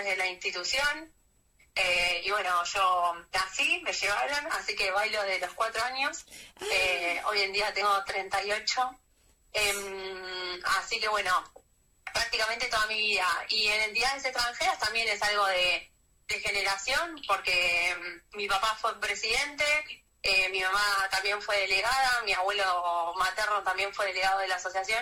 desde la institución. Y bueno, yo nací, me llevaron, así que bailo de los 4 años. Hoy en día tengo 38. Así que bueno, prácticamente toda mi vida. Y en entidades extranjeras también es algo de generación, porque mi papá fue presidente, mi mamá también fue delegada, mi abuelo materno también fue delegado de la asociación.